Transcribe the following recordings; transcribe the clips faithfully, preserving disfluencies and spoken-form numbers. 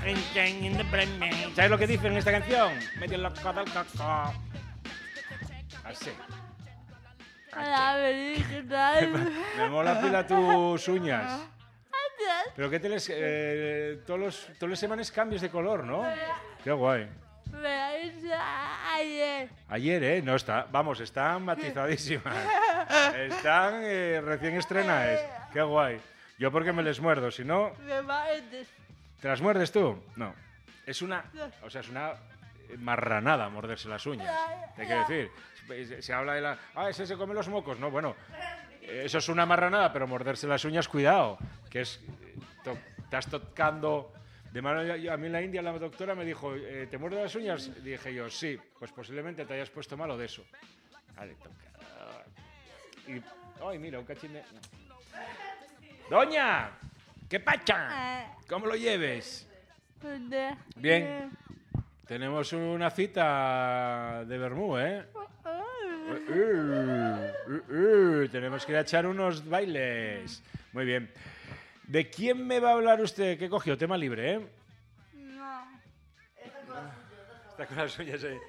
¿Sabes lo que dice en esta canción? Medio loco del coco. Así. Hola, ¿qué tal? Me mola pila tus uñas. Pero qué teles, eh, todos los todas las semanas cambios de color, ¿no? Qué guay. Me la hice ayer. Ayer, ¿eh? No está. Vamos, están matizadísimas. Están eh, recién estrenadas. Qué guay. Yo porque me les muerdo, si no... Me mates. ¿Te las muerdes tú? No. Es una... O sea, es una marranada morderse las uñas. Te quiero decir. Se, se habla de la... Ah, ese se come los mocos. No, bueno. Eso es una marranada, pero morderse las uñas, cuidado. Que es... To, estás tocando... De mano, a mí en la India la doctora me dijo, eh, ¿te muerdes las uñas? Dije yo, sí. Pues posiblemente te hayas puesto malo de eso. Vale, toca. Y... Ay, mira, un cachín de... ¡Doña! ¿Qué pacha? ¿Cómo lo lleves? Bien. Tenemos una cita de Bermú, ¿eh? Uh, uh, uh, uh, tenemos que ir a echar unos bailes. Muy bien. ¿De quién me va a hablar usted? ¿Qué cogió? Tema libre, ¿eh? No. Está con las uñas ahí.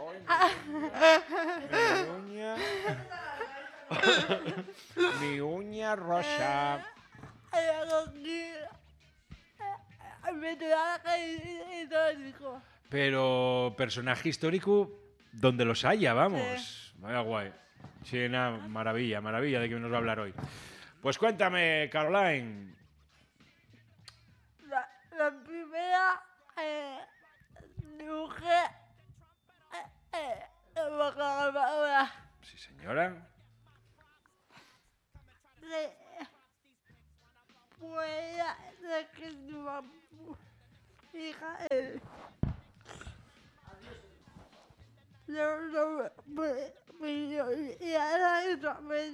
Mi uña. Mi uña rosa. Pero personaje histórico donde los haya, vamos. Sí. Vaya guay. Sí, una maravilla, maravilla de que nos va a hablar hoy. Pues cuéntame, Caroline. La, la primera eh, dibujé eh, eh, sí, señora. De, pues de que tu hija eh, no, no, me, me, y ahora otra vez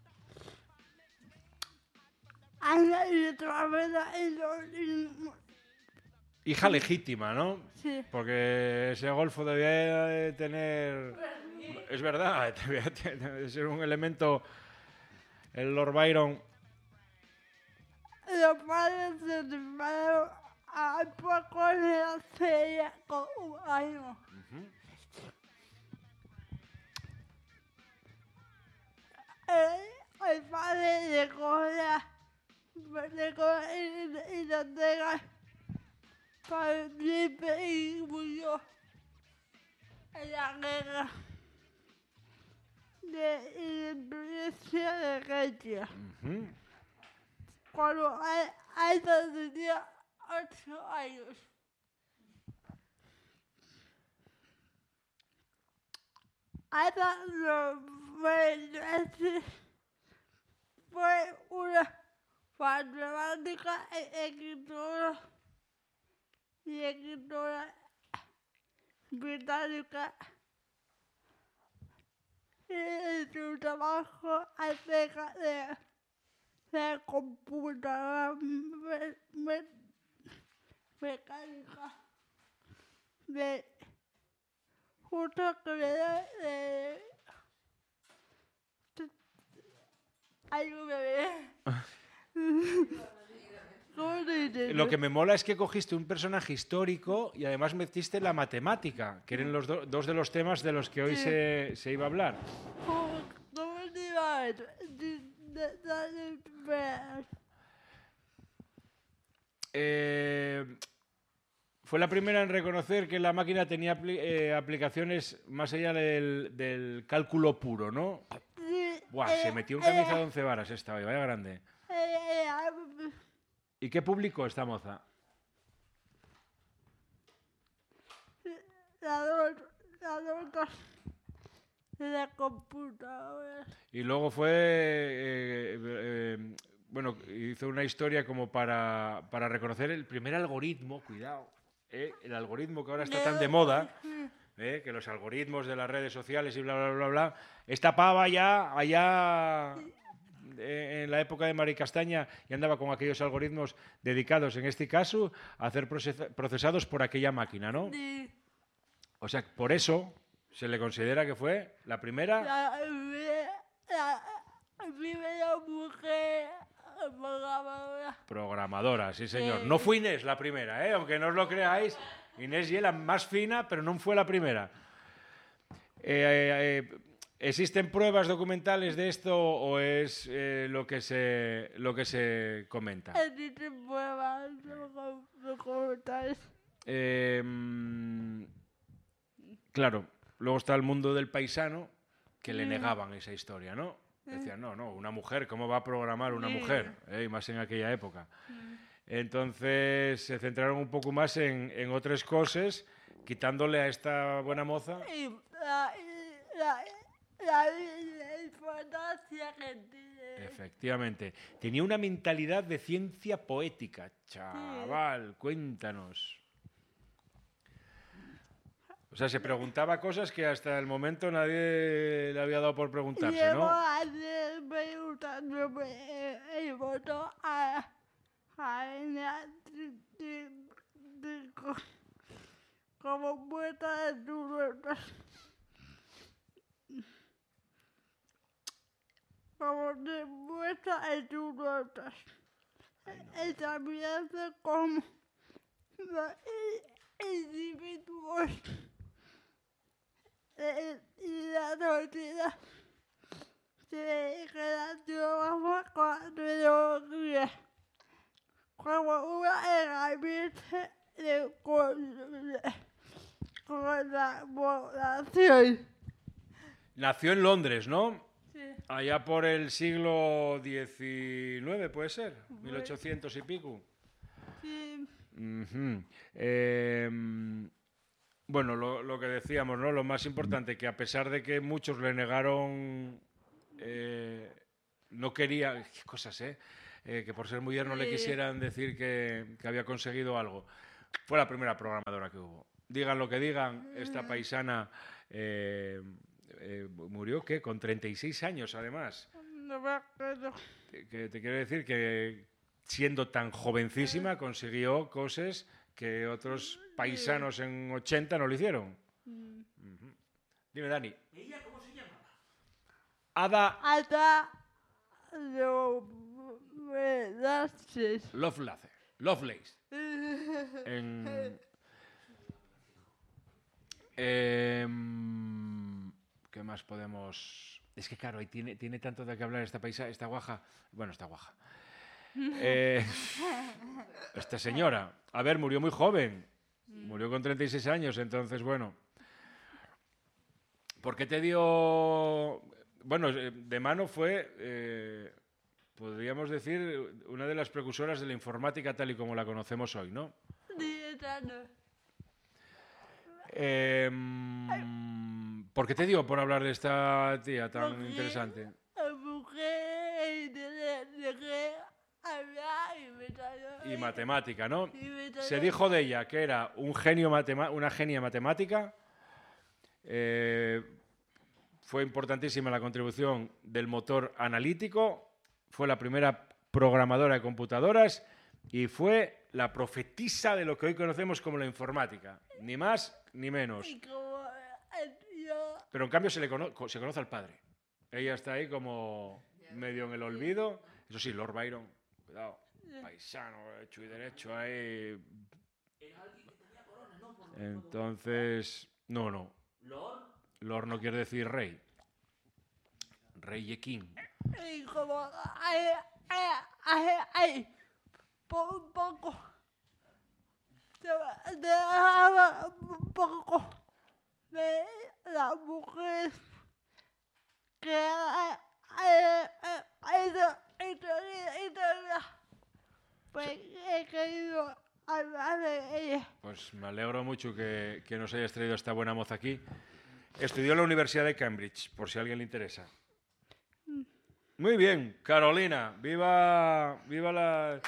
hija legítima, ¿no? Sí. Porque ese golfo debía de tener... Es verdad, debía de ser un elemento... El Lord Byron... Los padres se separaron a poco de hace con un año. Uh-huh. el, el padre dejó la... dejó y la entrega para el príncipe y murió en la guerra de independencia de Grecia. Uh-huh. Cuando Alba tenía ocho años. Alba no fue, fue una matemática, escritora y escritora británica. En su trabajo acerca de la computadora me, me, mecánica de justo que le da de, de ayúdame. Lo que me mola es que cogiste un personaje histórico y además metiste la matemática, que eran los do, dos de los temas de los que hoy sí. se, se iba a hablar. Eh, fue la primera en reconocer que la máquina tenía apli eh, aplicaciones más allá del, del cálculo puro, ¿no? Sí. Buah, se metió en camisa de once varas esta hoy, vaya grande. ¿Y qué publicó esta moza? La dos, la dos de la computadora. Y luego fue, eh, eh, bueno, hizo una historia como para, para reconocer el primer algoritmo, cuidado, eh, el algoritmo que ahora está tan de moda, eh, que los algoritmos de las redes sociales y bla, bla, bla, bla, esta pava ya allá... en la época de Mari Castaña y andaba con aquellos algoritmos dedicados, en este caso, a hacer procesados por aquella máquina, ¿no? Sí. O sea, por eso se le considera que fue la primera... La, la, la primera mujer Programadora. Programadora, sí señor. Sí. No fue Inés la primera, ¿eh? Aunque no os lo creáis. Inés y la más fina, pero no fue la primera. Eh, eh, ¿Existen pruebas documentales de esto o es eh, lo que se lo que se comenta? Existen pruebas documentales. Eh, claro, luego está el mundo del paisano que le negaban esa historia, ¿no? Decían, no, no, una mujer, ¿cómo va a programar una mujer? Eh, y más en aquella época. Entonces se centraron un poco más en, en otras cosas, quitándole a esta buena moza. Y la, la, la, la importancia que tiene. Efectivamente. Tenía una mentalidad de ciencia poética. Chaval, cuéntanos. O sea, se preguntaba cosas que hasta el momento nadie le había dado por preguntarse, Llevo ¿no? años preguntándome el voto a, a ella de, de, de, co- como muestra de tus notas. Como de muestra de tus notas. Y también de cómo los i- individuos eh, y la sociedad se relacionan con la tecnología como una herramienta de control con la población. Nació en Londres, ¿no? Sí. Allá por el siglo diecinueve, ¿puede ser? mil ochocientos y pico. Sí. Ujú. Eh, bueno, lo, lo que decíamos, ¿no? Lo más importante, que a pesar de que muchos le negaron, eh, no quería, qué cosas, ¿eh? Eh, que por ser mujer no le Sí. quisieran decir que, que había conseguido algo. Fue la primera programadora que hubo. Digan lo que digan, esta paisana eh, eh, murió, ¿qué? Con treinta y seis años, además. No me acuerdo. Que, que te quiero decir que siendo tan jovencísima consiguió cosas que otros paisanos en ochenta no lo hicieron. Ujú. Dime, Dani. ¿Ella cómo se llamaba? Ada Hasta lo vedaste. Lovelace. Lovelace. En, em, ¿qué más podemos...? Es que claro, ahí tiene, tiene tanto de qué hablar esta paisa, esta guaja. Bueno, esta guaja. Eh, esta señora. A ver, murió muy joven. Murió con treinta y seis años, entonces, bueno. ¿Por qué te dio...? Bueno, eh, de mano fue, eh, podríamos decir, una de las precursoras de la informática tal y como la conocemos hoy, ¿no? Eh, ¿Por qué te dio por hablar de esta tía tan Porque interesante? busqué de hablar y me salió. Y matemática, ¿no? Y me salió- Se dijo de ella que era un genio matema- una genia matemática. Eh, fue importantísima la contribución del motor analítico. Fue la primera programadora de computadoras y fue la profetisa de lo que hoy conocemos como la informática. Ni más ni menos. Y como el tío. Pero en cambio se le cono- se conoce al padre. Ella está ahí como medio en el olvido. Eso sí, Lord Byron, cuidado, paisano, hecho y derecho ahí. Era alguien que tenía corona, ¿no? Por- por- Entonces, no, no. Lord, Lord no quiere decir rey. Rey y king. Y como ay, ay, ay, ay, por un poco. Se se dejaba un poco de la mujer que hay pues he querido hablar de ella. Pues me alegro mucho que, que nos hayas traído esta buena moza aquí. Estudió en la Universidad de Cambridge, por si a alguien le interesa. Muy bien, Carolina, viva, viva la...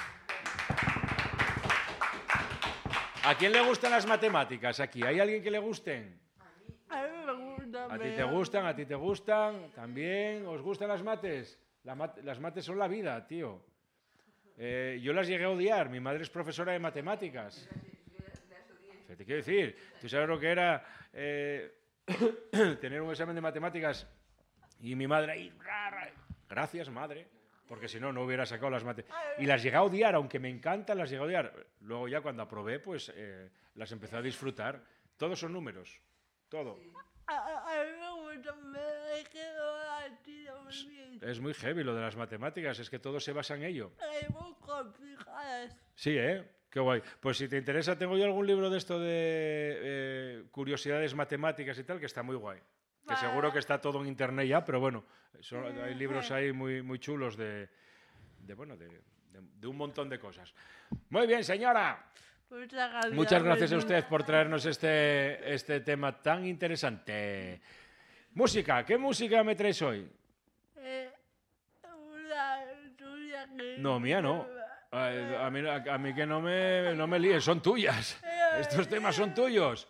¿A quién le gustan las matemáticas aquí? ¿Hay alguien que le gusten? A mí me gusta. ¿A ti te gustan? ¿A ti te gustan? ¿También? ¿Os gustan las mates? La mat- las mates son la vida, tío. Eh, yo las llegué a odiar. Mi madre es profesora de matemáticas. ¿Qué te quiero decir? ¿Tú sabes lo que era eh, tener un examen de matemáticas y mi madre ahí? Ra, ra. Gracias, madre. porque si no, no hubiera sacado las matemáticas. Y las llegué a odiar, aunque me encantan, las llegué a odiar. Luego ya cuando aprobé, pues eh, las empecé a disfrutar. Todos son números, todo. A, a, a mí me gusta, me quedo así muy bien. Es muy heavy lo de las matemáticas, es que todo se basa en ello. Es muy complicadas. Sí, ¿eh? Qué guay. Pues si te interesa, tengo yo algún libro de esto de eh, curiosidades matemáticas y tal, que está muy guay. Que Vale. seguro que está todo en internet ya, pero bueno, son- hay libros ahí muy, muy chulos de, de bueno, de, de- de un montón de cosas. Muy bien, señora. Muchas gracias. Muchas gracias a Jesús. usted por traernos este, este tema tan interesante. Música, ¿qué música me traes hoy? Eh, una tuya que... No, mía no. A, a mí, a mí que no me, no me líes, son tuyas. Estos temas son tuyos.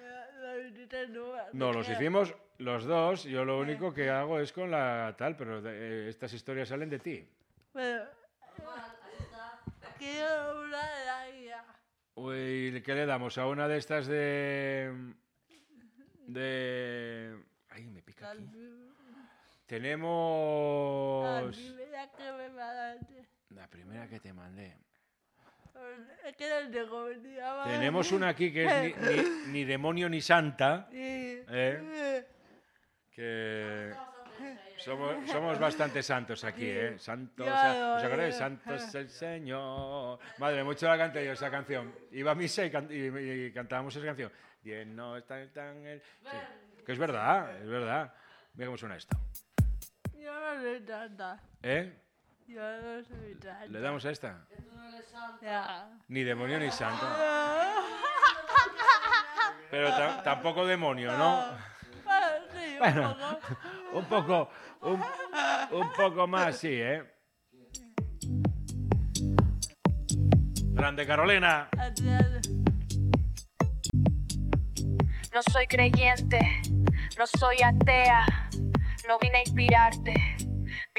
No, los hicimos los dos. Yo lo único que hago es con la tal, pero de- eh, estas historias salen de ti. Pero... Quiero una de la guía. Uy, ¿qué le damos? A una de estas de... De... Ay, me pica aquí. La Tenemos... primera que me mandaste. La primera que te mandé. Es que no sé cómo se llama. Tenemos una aquí que es ni, ni- ni demonio ni santa. Sí. ¿Eh? Que... Somos, somos bastante santos aquí, ¿eh? Santos, Ya ¿os lo acordáis? veo. Santo es el Señor. Madre, mucho la canté yo esa canción. Iba a misa y, can- y- y cantábamos esa canción. Bien, no está tan el... Sí. Que es verdad, es verdad. Mira cómo suena esto. Yo no soy tanta. ¿Eh? Yo no soy tanta. ¿Le damos a esta? Ya. Ni demonio ni santo. Pero ta- tampoco demonio, ¿no? Bueno, sí, un Bueno, poco. un poco, un, un poco más, sí, ¿eh? Grande Carolina. Adiós. No soy creyente, no soy atea, no vine a inspirarte.